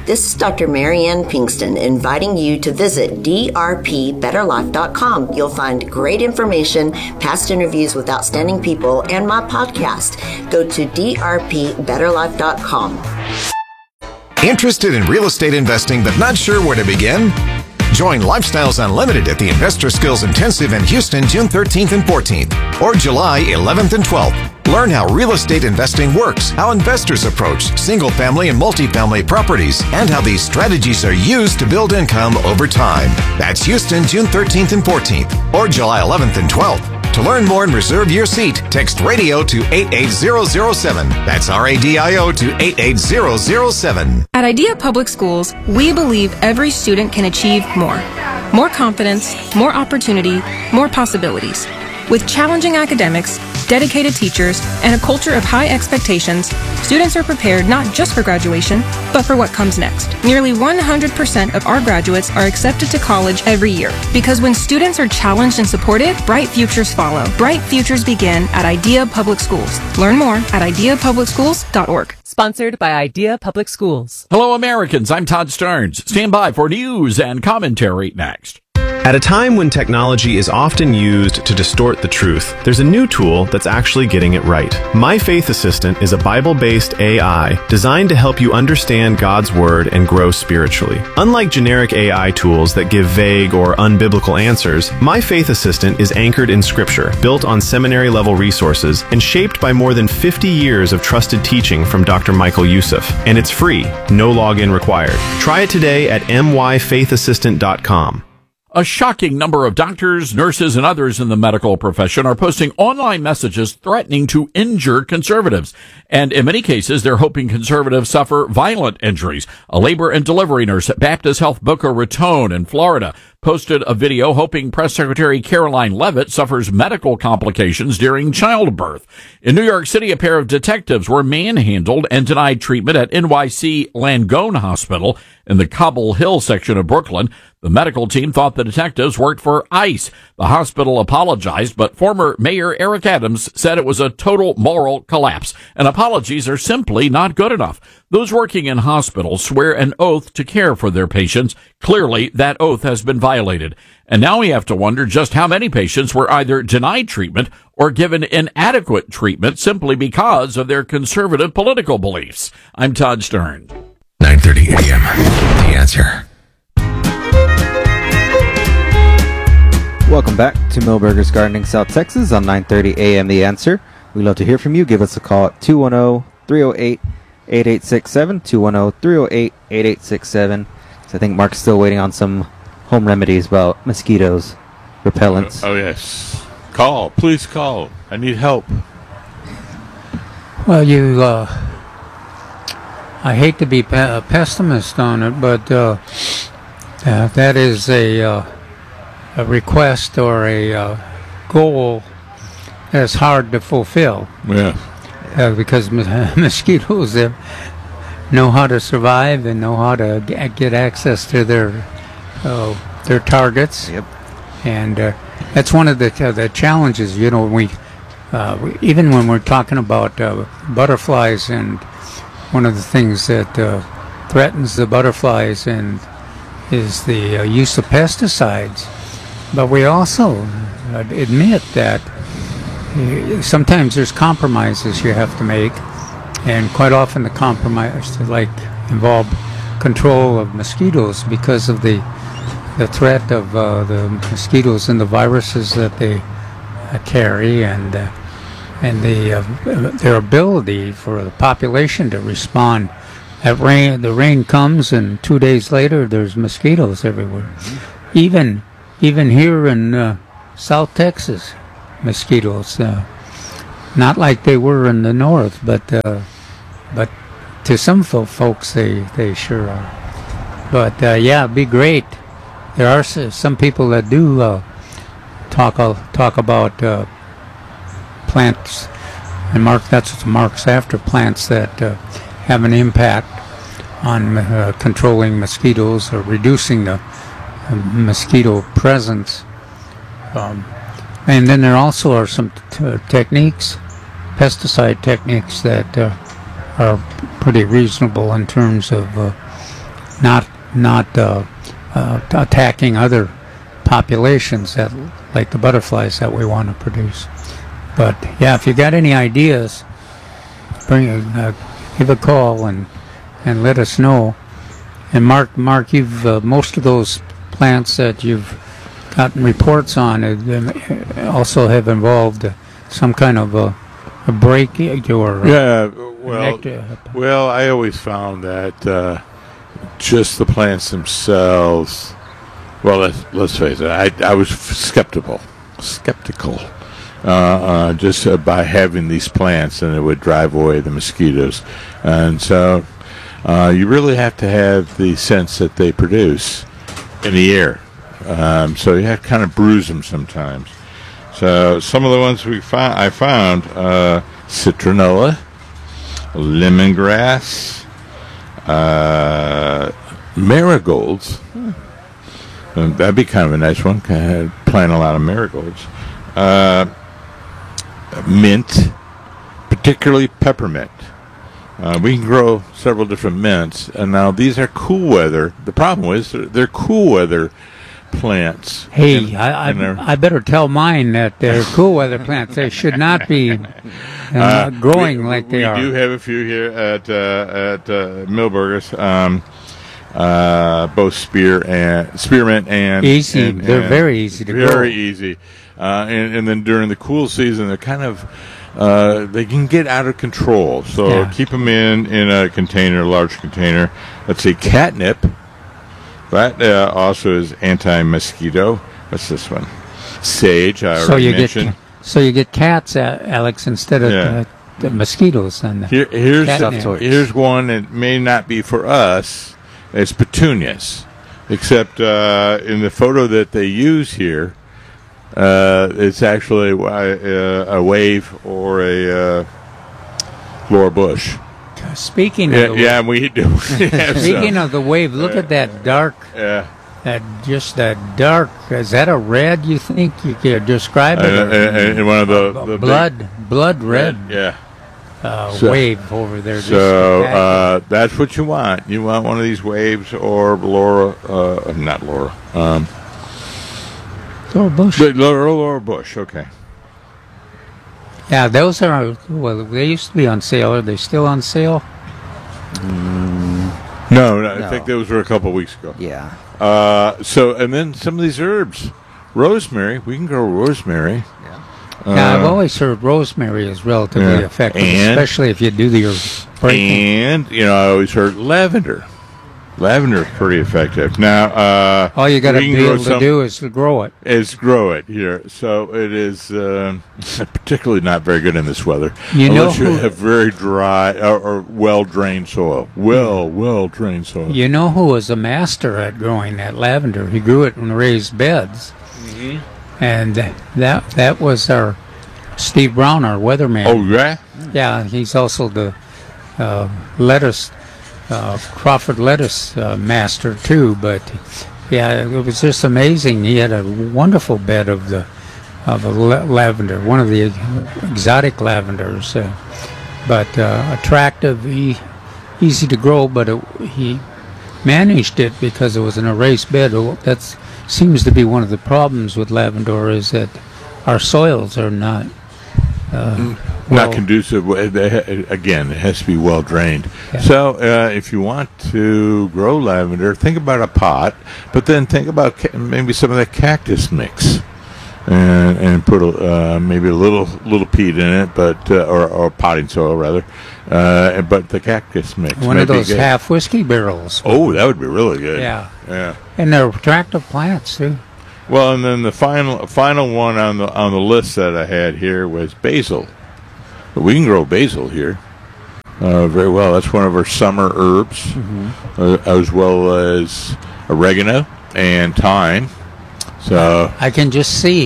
This is Dr. Marianne Pinkston inviting you to visit drpbetterlife.com. You'll find great information, past interviews with outstanding people, and my podcast. Go to drpbetterlife.com. Interested in real estate investing but not sure where to begin? Join Lifestyles Unlimited at the Investor Skills Intensive in Houston, June 13th and 14th, or July 11th and 12th. Learn how real estate investing works, how investors approach single-family and multifamily properties, and how these strategies are used to build income over time. That's Houston, June 13th and 14th, or July 11th and 12th. To learn more and reserve your seat, text RADIO to 88007. That's RADIO to 88007. At Idea Public Schools, we believe every student can achieve more. More confidence, more opportunity, more possibilities. With challenging academics, dedicated teachers, and a culture of high expectations, students are prepared not just for graduation, but for what comes next. Nearly 100% of our graduates are accepted to college every year. Because when students are challenged and supported, bright futures follow. Bright futures begin at Idea Public Schools. Learn more at ideapublicschools.org. Sponsored by Idea Public Schools. Hello, Americans. I'm Todd Stearns. Stand by for news and commentary next. At a time when technology is often used to distort the truth, there's a new tool that's actually getting it right. My Faith Assistant is a Bible-based AI designed to help you understand God's Word and grow spiritually. Unlike generic AI tools that give vague or unbiblical answers, My Faith Assistant is anchored in Scripture, built on seminary-level resources, and shaped by more than 50 years of trusted teaching from Dr. Michael Youssef. And it's free, no login required. Try it today at myfaithassistant.com. A shocking number of doctors, nurses, and others in the medical profession are posting online messages threatening to injure conservatives. And in many cases, they're hoping conservatives suffer violent injuries. A labor and delivery nurse at Baptist Health Boca Raton in Florida posted a video hoping Press Secretary Caroline Leavitt suffers medical complications during childbirth. In New York City, a pair of detectives were manhandled and denied treatment at NYC Langone Hospital in the Cobble Hill section of Brooklyn. The medical team thought the detectives worked for ICE. The hospital apologized, but former Mayor Eric Adams said it was a total moral collapse, and apologies are simply not good enough. Those working in hospitals swear an oath to care for their patients. Clearly, that oath has been violated. And now we have to wonder just how many patients were either denied treatment or given inadequate treatment simply because of their conservative political beliefs. I'm Todd Stern. 9:30 a.m. The Answer. Welcome back to Millburgers Gardening, South Texas on 9:30 a.m. The Answer. We'd love to hear from you. Give us a call at 210-308-8867, 210-308-8867. So I think Mark's still waiting on some home remedies about mosquitoes, repellents. Oh, yes. Call. Please call. I need help. Well, I hate to be a pessimist on it, but that is a request or a goal that's hard to fulfill. Yeah. Because mosquitoes know how to survive and know how to get access to their targets. Yep. And that's one of the challenges. You know, we even when we're talking about butterflies, and one of the things that threatens the butterflies is the use of pesticides. But we also admit that sometimes there's compromises you have to make, and quite often the compromise involve control of mosquitoes because of the threat of the mosquitoes and the viruses that they carry, and their ability for the population to respond. The rain comes, and 2 days later there's mosquitoes everywhere. Even here in South Texas, mosquitoes. Not like they were in the north, but to some folks they sure are. But yeah, it'd be great. There are some people that do talk about plants, and that's what Mark's after, plants that have an impact on controlling mosquitoes or reducing the mosquito presence. And then there also are some techniques, pesticide techniques that are pretty reasonable in terms of not attacking other populations that, like the butterflies that we want to produce. But yeah, if you got any ideas, give a call and let us know. And Mark, you've most of those plants that you've gotten reports on also have involved some kind of a breakage or well, I always found that just the plants themselves. Well, let's face it. I was skeptical, just by having these plants, and it would drive away the mosquitoes, and so you really have to have the scents that they produce in the air. So you have to kind of bruise them sometimes. So some of the ones I found citronella, lemongrass, marigolds. That'd be kind of a nice one. Plant a lot of marigolds. Mint, particularly peppermint. We can grow several different mints, and now these are cool weather. The problem is they're cool weather plants. Hey, I better tell mine that they're cool weather plants. They should not be growing like they are. We do have a few here at Milberger's. Both spearmint and easy. They're very easy to grow. Very easy. And then during the cool season, they're kind of they can get out of control. So keep them in a container, a large container. Let's say catnip. That also is anti-mosquito. What's this one? Sage. I already mentioned. So you get cats, Alex, instead of the mosquitoes. And here's one that may not be for us. It's petunias, except in the photo that they use here, it's actually a wave or a Laura Bush. Speaking of we do. Speaking of the wave, look at that dark. That dark. Is that a red? You think you could describe it? And one of the blood red. Wave over there. So that's what you want. You want one of these waves or Laura, not Laura. Laura Bush. Laura Bush. Okay. Yeah, those are. Well, they used to be on sale. Are they still on sale? No, I think those were a couple of weeks ago. Yeah. So, and then some of these herbs, rosemary. We can grow rosemary. Yeah, I've always heard rosemary is relatively effective, especially if you do your breaking. And I always heard lavender. Lavender is pretty effective. Now, all you got to be able to do is to grow it. Grow it here. So it is particularly not very good in this weather. Unless you have very dry or well-drained soil. Well-drained soil. You know who was a master at growing that lavender? He grew it in raised beds. Mm-hmm. And that was our Steve Brown, our weatherman. Oh, yeah? Yeah, he's also the lettuce, Crawford lettuce master, too. But, yeah, it was just amazing. He had a wonderful bed of the lavender, one of the exotic lavenders. But attractive, easy to grow, but he managed it because it was in a raised bed. That's seems to be one of the problems with lavender is that our soils are not conducive. Again, it has to be well drained. Yeah. So if you want to grow lavender, think about a pot, but then think about maybe some of that cactus mix, and put maybe a little peat in it, but or potting soil rather. But the cactus mix. One of those half whiskey barrels. Oh, that would be really good. Yeah. Yeah. And they're attractive plants too. Well, and then the final one on the list that I had here was basil. But we can grow basil here very well. That's one of our summer herbs, as well as oregano and thyme. So I can just see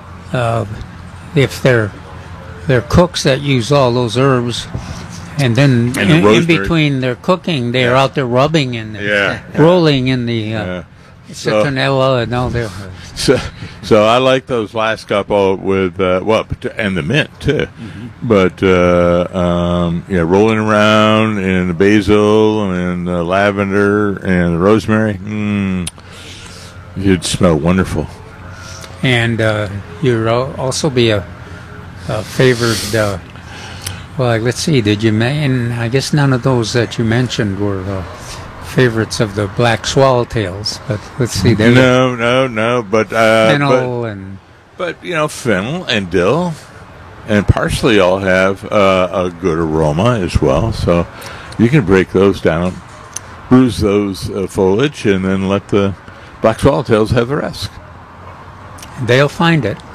if they're cooks that use all those herbs. And then in between their cooking, they're out there rubbing and rolling in the citronella and all their. So I like those last couple with and the mint too. But rolling around in the basil and the lavender and the rosemary, it'd smell wonderful. And you'd also be a favored. Let's see. Did you mention? I guess none of those that you mentioned were favorites of the black swallowtails. But let's see. No. But fennel fennel and dill and parsley all have a good aroma as well. So you can break those down, bruise those foliage, and then let the black swallowtails have the rest. They'll find it.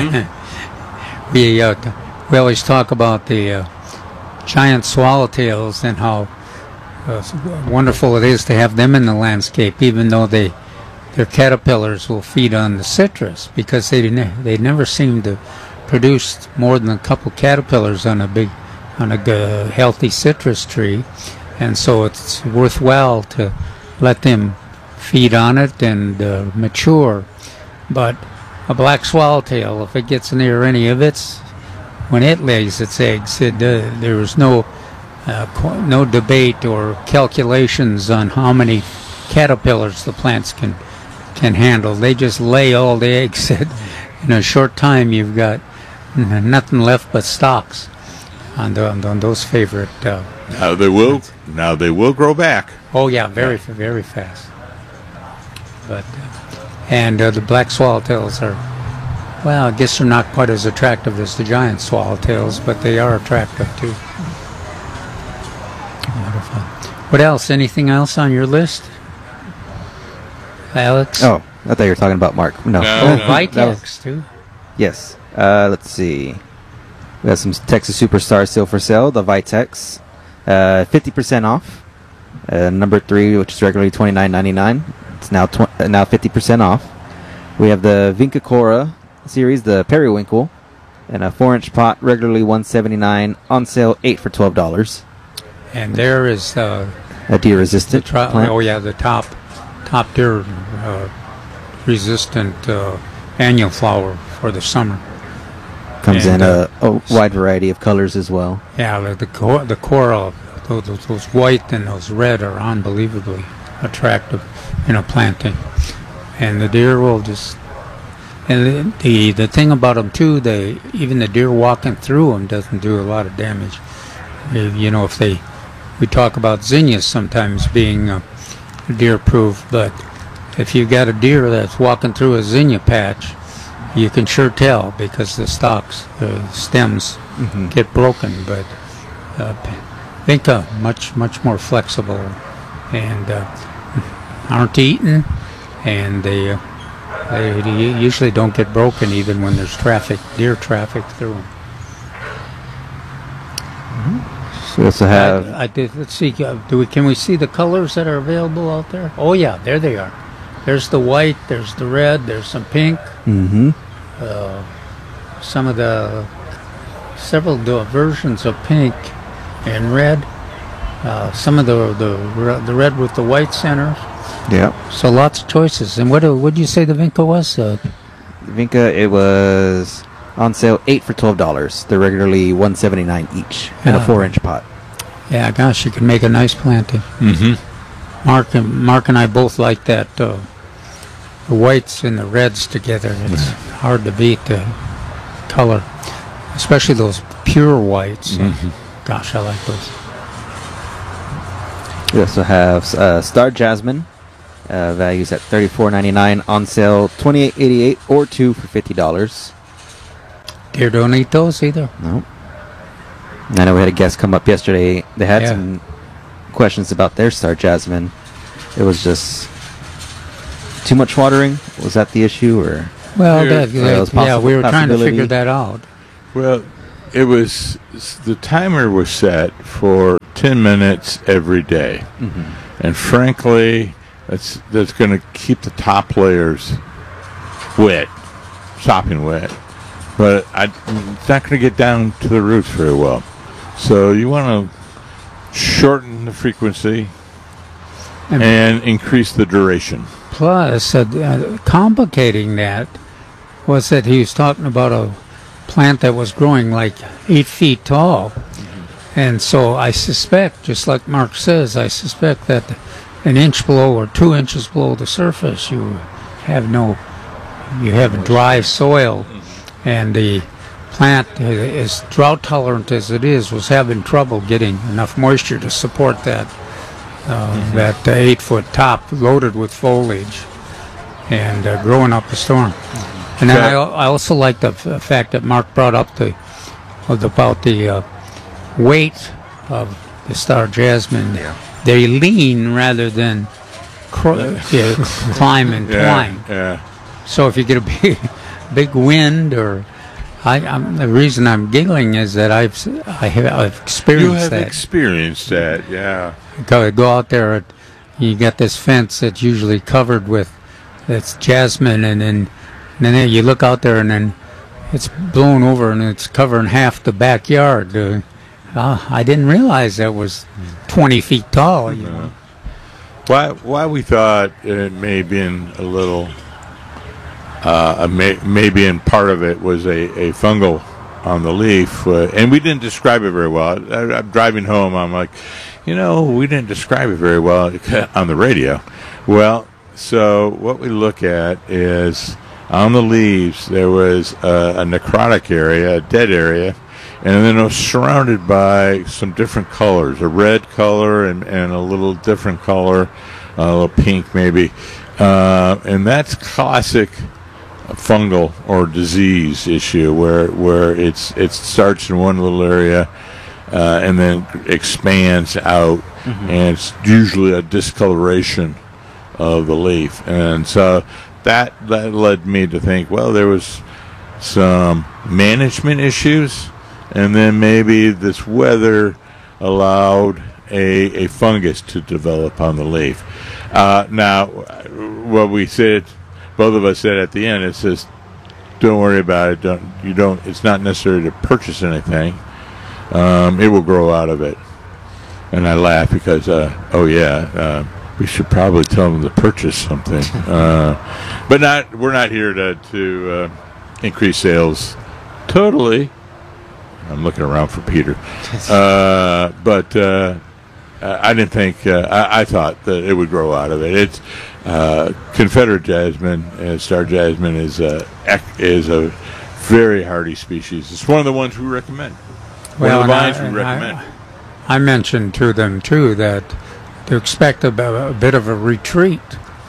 We always talk about the giant swallowtails and how wonderful it is to have them in the landscape, even though their caterpillars will feed on the citrus, because they never seem to produce more than a couple caterpillars on a healthy citrus tree, and so it's worthwhile to let them feed on it and mature. But a black swallowtail, if it gets near any of when it lays its eggs, there is no debate or calculations on how many caterpillars the plants can handle. They just lay all the eggs. In a short time, you've got nothing left but stalks on those favorite. Now they will grow back. Oh yeah, very very fast. But the black swallowtails are, I guess they're not quite as attractive as the giant swallowtails, but they are attractive too. Wonderful. What else? Anything else on your list, Alex? Oh, I thought you were talking about Mark. No. Vitex too. Yes. Let's see. We have some Texas Superstars still for sale. The Vitex, 50% off. Number 3, which is regularly $29.99. It's now 50% off. We have the Vinca Cora series, the Periwinkle, and a 4-inch pot, regularly $179, on sale 8 for $12. And there is a deer-resistant plant. The top deer resistant annual flower for the summer. Comes in a wide variety of colors as well. Yeah, the coral, those white and those red are unbelievably attractive in a planting. And the deer will just... And the thing about them too, even the deer walking through them doesn't do a lot of damage. We talk about zinnias sometimes being deer-proof, but if you've got a deer that's walking through a zinnia patch, you can sure tell because the stalks, the stems get broken. But Vinca, much more flexible and aren't eaten, and they usually don't get broken even when there's deer traffic through them. We also have. Let's see. Can we see the colors that are available out there? Oh yeah, there they are. There's the white. There's the red. There's some pink. Some of the several versions of pink and red. Some of the red with the white center. Yeah. So lots of choices. And what did you say the Vinca was? The Vinca, it was on sale 8 for $12. They're regularly $179 each in a 4-inch pot. Yeah, gosh, you can make a nice planting. Mark and I both like that. The whites and the reds together. It's hard to beat the color, especially those pure whites. Gosh, I like those. We also have Star Jasmine, values at $34.99, on sale $28.88 or 2 for $50. Deer don't eat those either. No. I know we had a guest come up yesterday. They had some questions about their Star Jasmine. It was just too much watering. Was that the issue, or? Well, we were trying to figure that out. Well, it was the timer was set for 10 minutes every day, and frankly, that's going to keep the top layers wet, sopping wet. But it's not going to get down to the roots very well. So you want to shorten the frequency and increase the duration. Plus, complicating that was that he was talking about a plant that was growing like 8 feet tall. And so I suspect, just like Mark says, I suspect that an inch below or 2 inches below the surface, you have dry soil, and the plant, as drought tolerant as it is, was having trouble getting enough moisture to support that 8-foot top loaded with foliage and growing up a storm. And then I also like the fact that Mark brought up about the weight of the star jasmine. Yeah. They lean rather than climb and twine. Yeah. So if you get a big wind, or the reason I'm giggling is that I've experienced that. You have experienced that, yeah. Go out there, you got this fence that's usually covered with jasmine, and then you look out there, and then it's blown over, and it's covering half the backyard. I didn't realize that was 20 feet tall. You know? Why we thought it may have been a little, maybe in part of it was a fungal on the leaf, and we didn't describe it very well. I'm driving home, I'm like, we didn't describe it very well on the radio. Well, so what we look at is on the leaves there was a necrotic area, a dead area, and then it was surrounded by some different colors, a red color and a little different color, a little pink maybe. And that's classic fungal or disease issue where it starts in one little area and then expands out, and it's usually a discoloration of the leaf. And so that led me to think, well, there was some management issues, and then maybe this weather allowed a fungus to develop on the leaf. Now, what we said, both of us said at the end, it says, don't worry about it. It's not necessary to purchase anything. It will grow out of it. And I laugh because, we should probably tell them to purchase something. But we're not here to increase sales totally. I'm looking around for Peter. But I didn't think, I thought that it would grow out of it. It's Confederate jasmine, star jasmine is a very hardy species. It's one of the ones we recommend. One of the vines we recommend. I mentioned to them, too, that to expect a bit of a retreat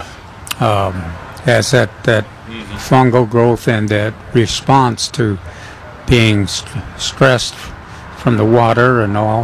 as that fungal growth and that response to being stressed from the water and all,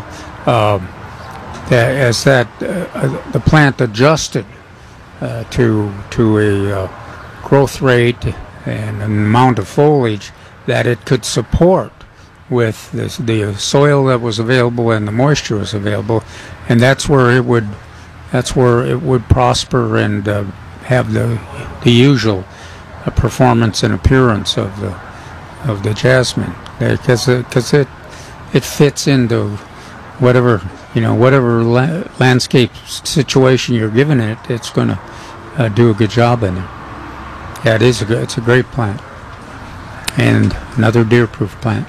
the plant adjusted to a growth rate and an amount of foliage that it could support with the soil that was available and the moisture was available, and that's where it would prosper and have the usual performance and appearance of the jasmine, because it fits into whatever landscape situation you're giving it. It's going to do a good job in it. Yeah, it's a great plant, and another deer-proof plant.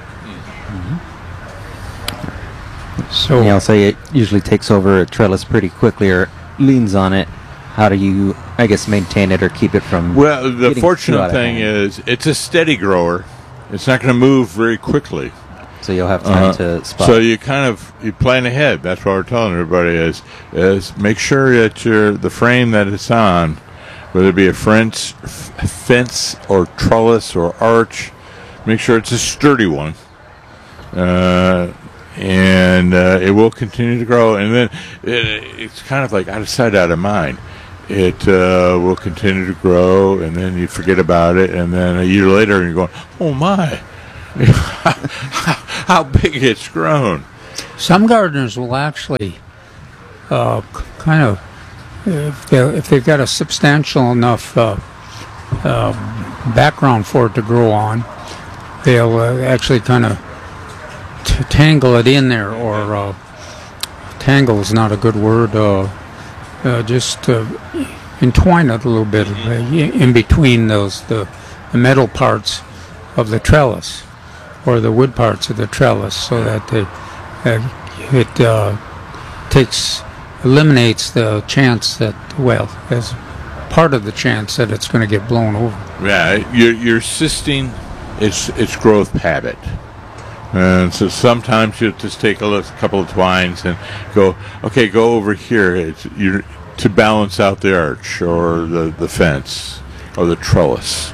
So I'll say it usually takes over a trellis pretty quickly or leans on it. How do you, I guess, maintain it or keep it from? Well, the fortunate thing is it's a steady grower. It's not going to move very quickly. So you'll have time to spot. So you plan ahead. That's what we're telling everybody is make sure that the frame that it's on, whether it be a fence or trellis or arch, make sure it's a sturdy one. And it will continue to grow, and then it's kind of like out of sight, out of mind. It will continue to grow, and then you forget about it, and then a year later you're going, oh my, how big it's grown. Some gardeners will actually if they've got a substantial enough background for it to grow on, they'll actually kind of tangle it in there, or tangle is not a good word. just entwine it a little bit in between the metal parts of the trellis or the wood parts of the trellis, so that it eliminates the chance that, well, as part of the chance that it's going to get blown over. Yeah, you're assisting its growth habit. And so sometimes you just take a couple of twines and go over here to balance out the arch or the fence or the trellis.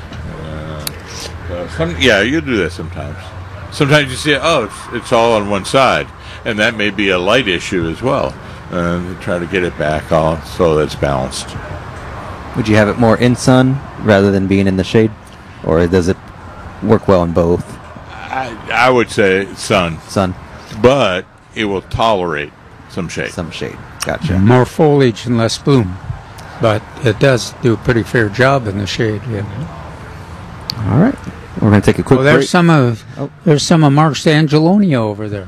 You do that sometimes. Sometimes you see, it's all on one side, and that may be a light issue as well. And try to get it back on so that it's balanced. Would you have it more in sun rather than being in the shade? Or does it work well in both? I would say sun. Sun. But it will tolerate some shade. Some shade. Gotcha. More foliage and less bloom. But it does do a pretty fair job in the shade, yeah. All right. We're going to take a quick break. There's some of Mark's Angelonia over there.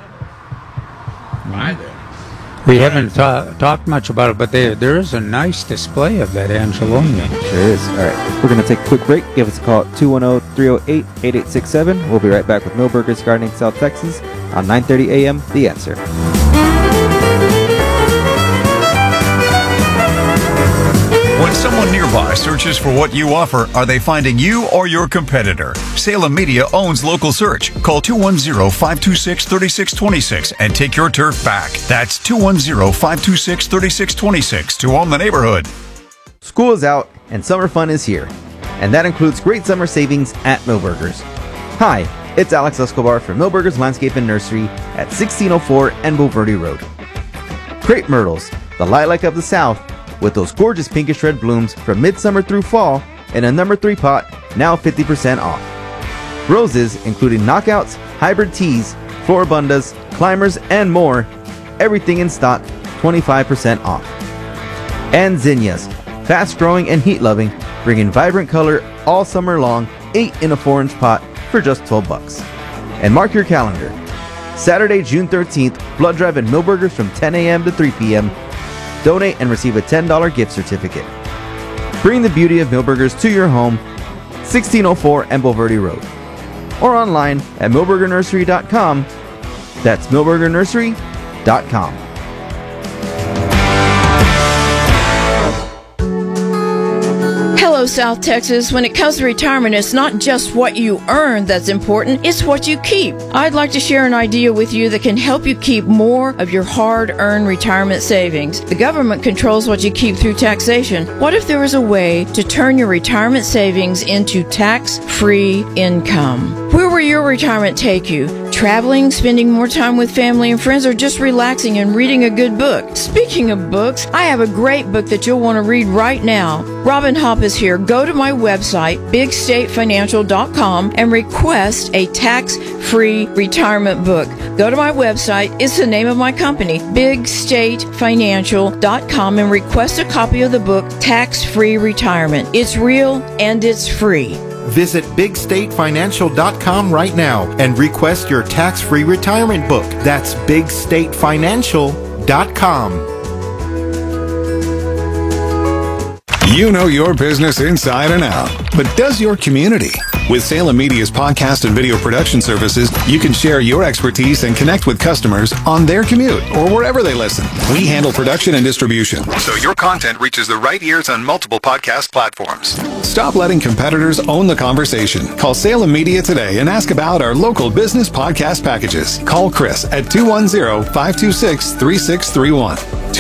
Hi there. We haven't talked much about it, but there is a nice display of that Angelonia. Sure is. All right. We're going to take a quick break. Give us a call at 210-308-8867. We'll be right back with Millburgers Gardening, South Texas on 9:30 a.m. The Answer. When someone nearby searches for what you offer, are they finding you or your competitor? Salem Media owns local search. Call 210-526-3626 and take your turf back. That's 210-526-3626 to own the neighborhood. School is out and summer fun is here. And that includes great summer savings at Millburgers. Hi, it's Alex Escobar from Millburgers Landscape and Nursery at 1604 Enbo Verde Road. Crepe myrtles, the lilac of the South, with those gorgeous pinkish red blooms from midsummer through fall in a number 3 pot, now 50% off. Roses, including knockouts, hybrid teas, floribundas, climbers, and more, everything in stock, 25% off. And zinnias, fast growing and heat loving, bringing vibrant color all summer long, 8 in a 4-inch pot for just $12. And mark your calendar. Saturday, June 13th, blood drive at Millburgers from 10 a.m. to 3 p.m. Donate and receive a $10 gift certificate. Bring the beauty of Millburgers to your home, 1604 Enbo Verde Road. Or online at millburgernursery.com. That's millburgernursery.com. Hello, South Texas. When it comes to retirement, it's not just what you earn that's important, it's what you keep. I'd like to share an idea with you that can help you keep more of your hard-earned retirement savings. The government controls what you keep through taxation. What if there was a way to turn your retirement savings into tax-free income? Where will your retirement take you? Traveling, spending more time with family and friends, or just relaxing and reading a good book? Speaking of books, I have a great book that you'll want to read right now. Robin Hopp is here. Go to my website, bigstatefinancial.com, and request a tax-free retirement book. Go to my website. It's the name of my company, bigstatefinancial.com, and request a copy of the book, Tax-Free Retirement. It's real and it's free. Visit bigstatefinancial.com right now and request your tax-free retirement book. That's bigstatefinancial.com. You know your business inside and out, but does your community? With Salem Media's podcast and video production services, you can share your expertise and connect with customers on their commute or wherever they listen. We handle production and distribution, so your content reaches the right ears on multiple podcast platforms. Stop letting competitors own the conversation. Call Salem Media today and ask about our local business podcast packages. Call Chris at 210-526-3631.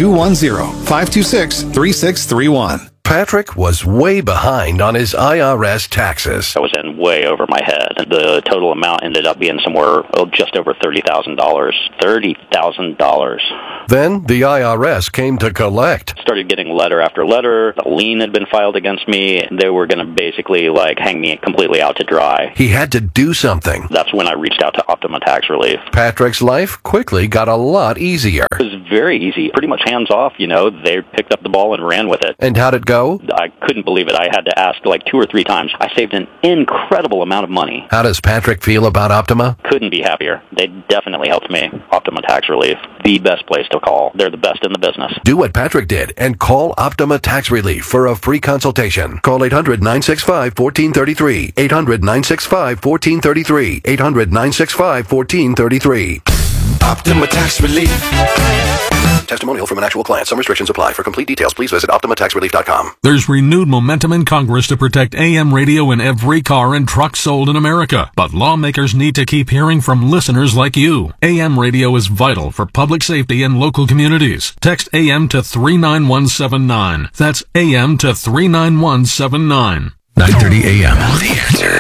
210-526-3631. Patrick was way behind on his IRS taxes. I was in way over my head. The total amount ended up being somewhere just over $30,000. $30,000. Then the IRS came to collect. Started getting letter after letter. A lien had been filed against me. They were going to basically hang me completely out to dry. He had to do something. That's when I reached out to Optima Tax Relief. Patrick's life quickly got a lot easier. It was very easy. Pretty much hands off, They picked up the ball and ran with it. And how'd it go? show? I couldn't believe it. I had to ask like 2 or 3 times. I saved an incredible amount of money. How does Patrick feel about Optima? Couldn't be happier. They definitely helped me. Optima Tax Relief, the best place to call. They're the best in the business. Do what Patrick did and call Optima Tax Relief for a free consultation. Call 800-965-1433. 800-965-1433. 800-965-1433. Optima Tax Relief. Testimonial from an actual client. Some restrictions apply. For complete details, please visit OptimaTaxRelief.com. There's renewed momentum in Congress to protect AM radio in every car and truck sold in America. But lawmakers need to keep hearing from listeners like you. AM radio is vital for public safety in local communities. Text AM to 39179. That's AM to 39179. 9:30 AM. The Answer.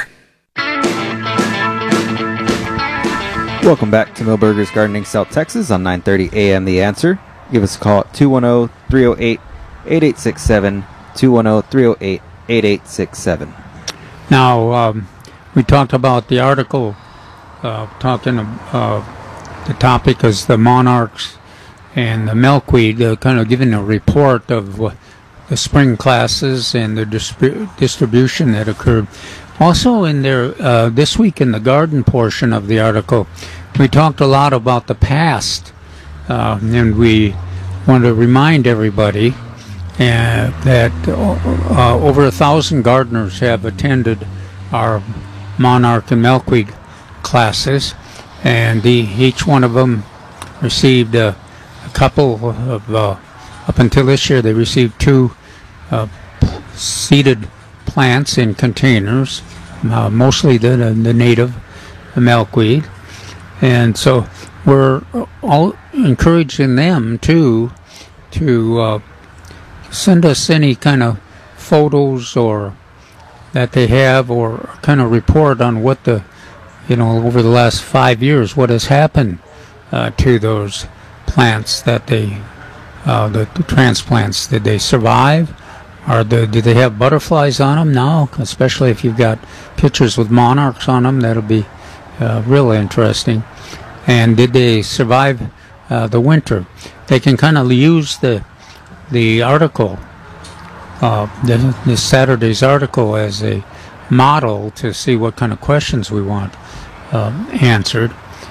Welcome back to Millburgers Gardening, South Texas on 9:30 AM. The Answer. Give us a call at 210-308-8867, 210-308-8867. Now, we talked about the article, the topic is the monarchs and the milkweed, kind of giving a report of the spring classes and the distribution that occurred. Also in there, this week in the garden portion of the article, we talked a lot about the past, and we want to remind everybody that over 1,000 gardeners have attended our monarch and milkweed classes, and each one of them received a couple of, up until this year, they received 2 seeded plants in containers, mostly the native milkweed. And so we're all encouraging them to send us any kind of photos or that they have, or kind of report on what over the last 5 years, what has happened to those plants that the transplants. Did they survive? Did they have butterflies on them? No, especially if you've got pictures with monarchs on them, that'll be really interesting. And did they survive the winter? They can kind of use the article, this Saturday's article, as a model to see what kind of questions we want answered.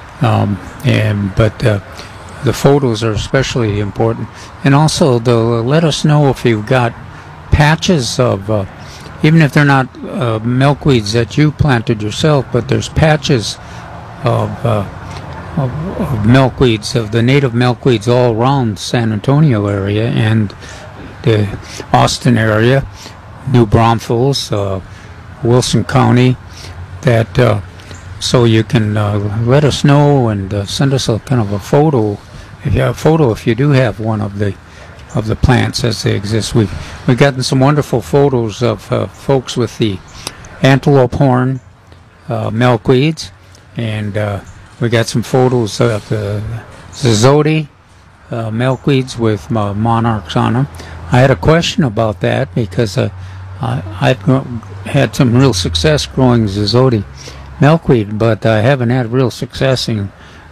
But the photos are especially important. And also, they'll let us know if you've got patches of, even if they're not milkweeds that you planted yourself, but there's patches of milkweeds, of the native milkweeds all around San Antonio area and the Austin area, New Braunfels, Wilson County, that so you can let us know and send us a kind of a photo. If you have a photo, if you do have one of the plants as they exist. We've gotten some wonderful photos of folks with the antelope horn milkweeds, and we got some photos of the Zizoti milkweeds with monarchs on them. I had a question about that because I've had some real success growing Zizoti milkweed, but I haven't had real success in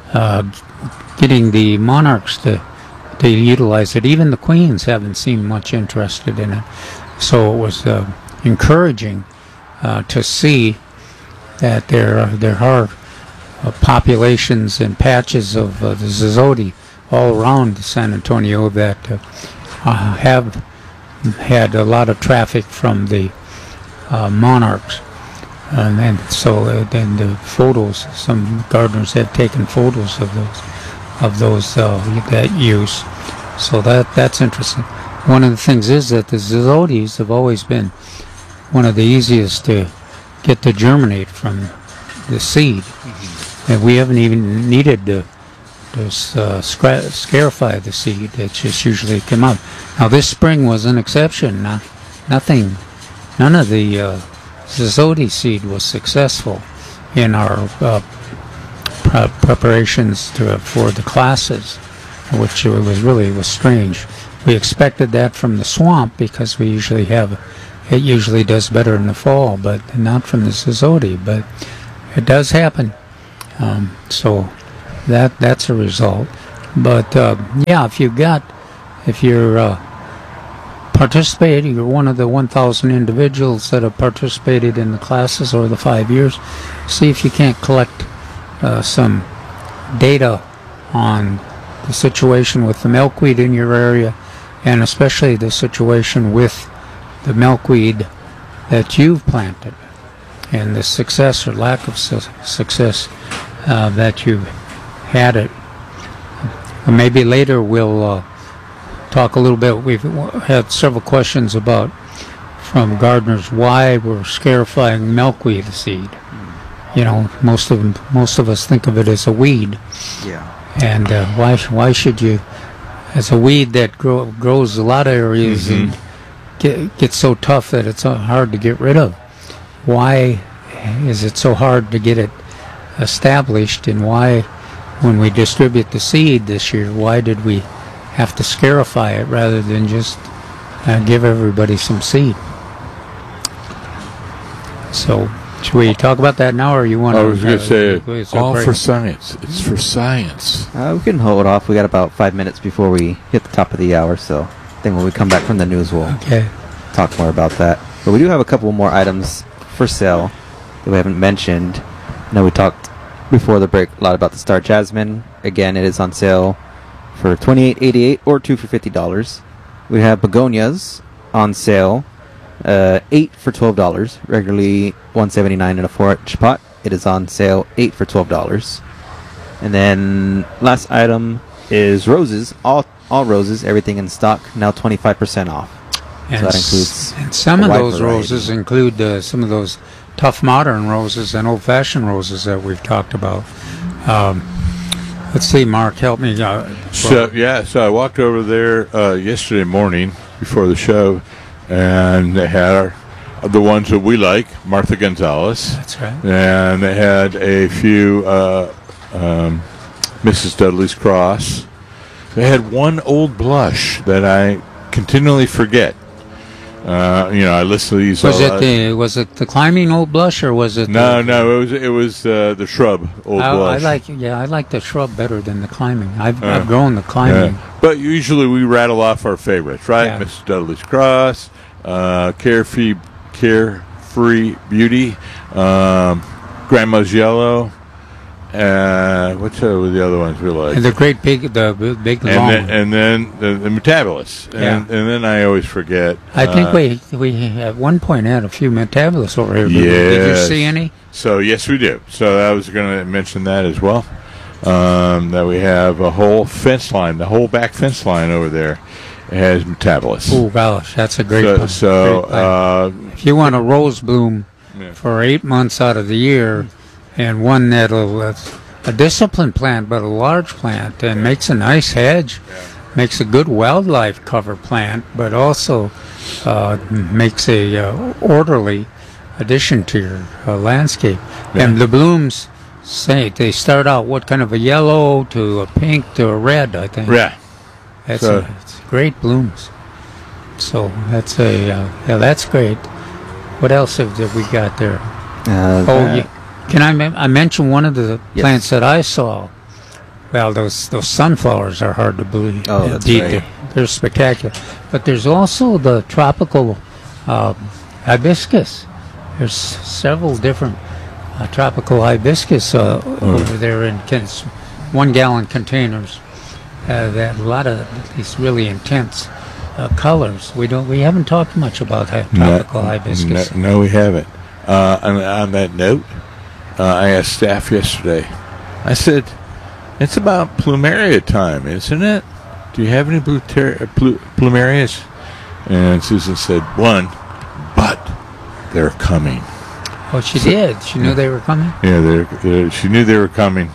getting the monarchs to utilize it. Even the queens haven't seemed much interested in it. So it was encouraging to see that there are populations and patches of the Zizoti all around San Antonio that have had a lot of traffic from the monarchs. And then then the photos, some gardeners have taken photos of those that use. So that's interesting. One of the things is that the Zizotes have always been one of the easiest to get to germinate from the seed. Mm-hmm. And we haven't even needed to scarify the seed. It just usually come out. Now this spring was an exception. None of the Zizote seed was successful in our preparations for the classes, which was strange. We expected that from the swamp because it usually does better in the fall, but not from the Zizote. But it does happen, so that's a result. But if you're participate. You're one of the 1,000 individuals that have participated in the classes over the 5 years. See if you can't collect some data on the situation with the milkweed in your area, and especially the situation with the milkweed that you've planted, and the success or lack of success that you've had it. Maybe later we'll talk a little bit. We've had several questions from gardeners why we're scarifying milkweed seed. You know, most of us think of it as a weed. Yeah. And why should you, as a weed that grows a lot of areas and gets so tough that it's hard to get rid of? Why is it so hard to get it established, and why, when we distribute the seed this year, why did we have to scarify it rather than just give everybody some seed? So, should we talk about that now, or you want to? I was going to say, all for science. It's for science. We can hold off. We got about 5 minutes before we hit the top of the hour, so I think when we come back from the news, we'll talk more about that. But we do have a couple more items for sale that we haven't mentioned. I know we talked before the break a lot about the Star Jasmine. Again, it is on sale for $28.88 or 2 for $50. We have begonias on sale, 8 for $12, regularly $179 in a 4-inch pot. It is on sale 8 for $12. And then last item is roses, all roses, everything in stock, now 25% off. And so that includes and some of those variety. roses include some of those tough modern roses and old-fashioned roses that we've talked about. Let's see, Mark, help me. So I walked over there yesterday morning before the show, and they had the ones that we like, Martha Gonzalez. That's right. And they had a few Mrs. Dudley's Cross. They had one old blush that I continually forget. I listen to these. Was it the climbing old blush, or was it? No, it was the shrub old blush. I like the shrub better than the climbing. I've grown the climbing. Yeah. But usually we rattle off our favorites, right? Yeah. Mrs. Dudley's Cross, Carefree Beauty, Grandma's Yellow. What were the other ones we like? And the big long one. And then the Metabolus. And then I always forget. I think we at one point had a few Metabolus over here. Yes. Did you see any? So, yes, we do. So I was going to mention that as well. That we have a whole fence line, the whole back fence line over there has Metabolus. Oh, gosh, that's a great plant. If you want a rose bloom for 8 months out of the year, and one that'll a disciplined plant, but a large plant, and makes a nice hedge, makes a good wildlife cover plant, but also makes a orderly addition to your landscape. And the blooms, they start out what kind of a yellow to a pink to a red, I think. Yeah, it's great blooms. So that's that's great. What else have we got there? Can I mention one of the plants that I saw? Well, those sunflowers are hard to believe. Oh, that's right. They're spectacular. But there's also the tropical hibiscus. There's several different tropical hibiscus over there in 1-gallon containers. That a lot of these really intense colors. We haven't talked much about tropical hibiscus. No, we haven't. On that note, I asked staff yesterday. I said, "It's about plumeria time, isn't it? Do you have any plumerias?" And Susan said, "One, but they're coming." Oh, she did. She knew they were coming. Yeah, she knew they were coming.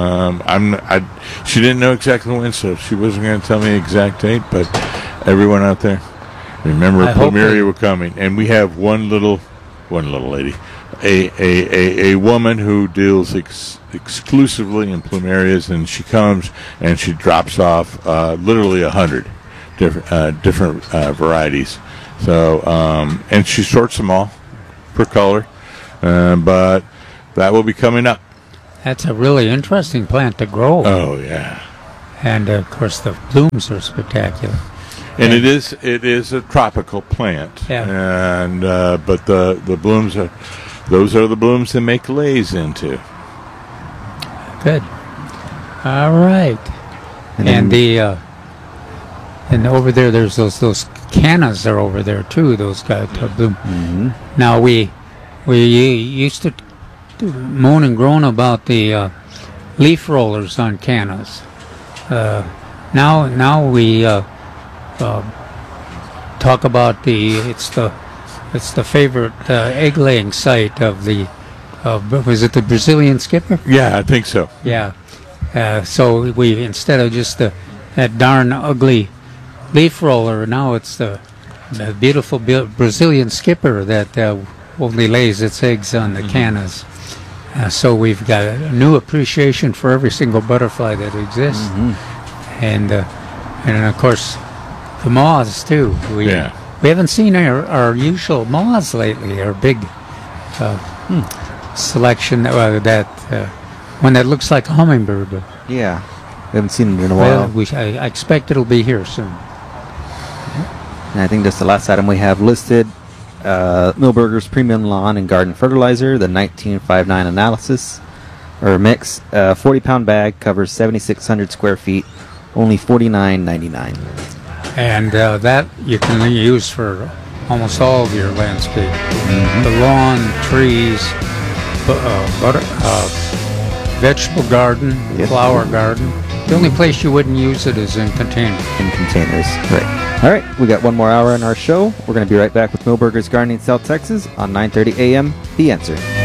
She didn't know exactly when, so she wasn't going to tell me the exact date. But everyone out there, remember, plumeria were coming, and we have one little lady. A woman who deals exclusively in plumerias, and she comes and she drops off literally 100 different varieties. So and she sorts them all per color, but that will be coming up. That's a really interesting plant to grow. Oh yeah, and of course the blooms are spectacular. And it is a tropical plant. Yeah. And but the blooms are the blooms that make leis into. Good. All right. And and over there, there's those cannas are over there too. Those guys bloom. Mm-hmm. Now we used to moan and groan about the leaf rollers on cannas. Now we talk about it's the favorite egg laying site of was it the Brazilian skipper? Yeah, I think so. Yeah. So we, instead of just that darn ugly leaf roller, now it's the beautiful Brazilian skipper that only lays its eggs on the cannas. So we've got a new appreciation for every single butterfly that exists. And of course the moths too. We haven't seen our usual moths lately, our big selection that one that looks like a hummingbird. Yeah, we haven't seen it in a while. Well, I expect it'll be here soon. And I think that's the last item we have listed. Milberger's Premium Lawn and Garden Fertilizer, the 1959 analysis or mix, 40-pound bag, covers 7,600 square feet, only $49.99. And that you can use for almost all of your landscape. The lawn, trees, vegetable garden, flower garden. The only place you wouldn't use it is in containers. In containers, right. All right, we got one more hour in our show. We're going to be right back with Milberger's Gardening South Texas on 9:30 a.m. The Answer.